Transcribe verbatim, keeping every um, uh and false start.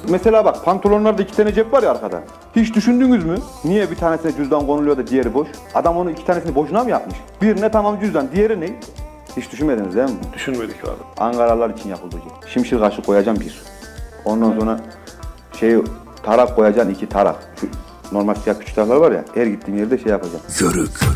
Mesela bak pantolonlarda iki tane cep var ya arkada. Hiç düşündünüz mü? Niye bir tanesine cüzdan konuluyor da diğeri boş? Adam onu iki tanesini boşuna mı yapmış? Birine tamam cüzdan, diğeri ne? Hiç düşünmediniz değil mi? Düşünmedik abi. Ankaralılar için yapıldı hocam. Şimşir kaşık koyacağım bir. Ondan sonra şey tarak koyacaksın iki tarak. Şu normal siyah küçük taraklar var ya, her gittiğim yerde şey yapacağım. Yörük.